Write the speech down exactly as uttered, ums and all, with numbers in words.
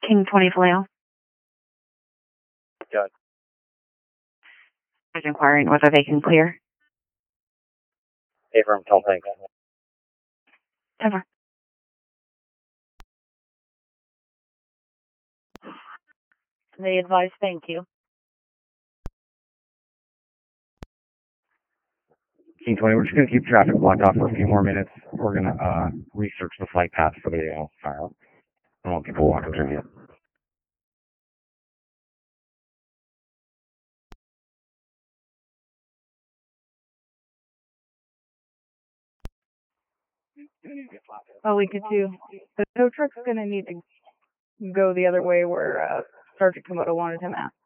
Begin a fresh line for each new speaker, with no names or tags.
King twenty Vallejo.
Got it.
I was inquiring whether they can clear.
Affirm, tell thanks.
Ever.
They advise thank you.
King twenty, we're just going to keep traffic blocked off for a few more minutes. We're going to uh, research the flight path for the uh, fire. I don't want people walking through here.
Oh, we could too. The tow truck's gonna need to go the other way where uh, Sergeant Komodo wanted him at.